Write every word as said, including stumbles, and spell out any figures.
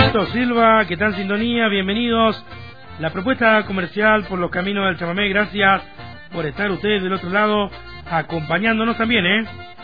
Tito Silva, que está en sintonía, bienvenidos. La propuesta comercial por los caminos del chamamé, gracias por estar ustedes del otro lado, acompañándonos también, ¿eh?